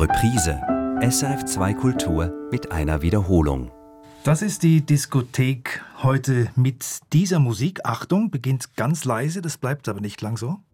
Reprise. SRF2 Kultur mit einer Wiederholung. Das ist die Diskothek heute mit dieser Musik. Achtung, beginnt ganz leise, das bleibt aber nicht lang so.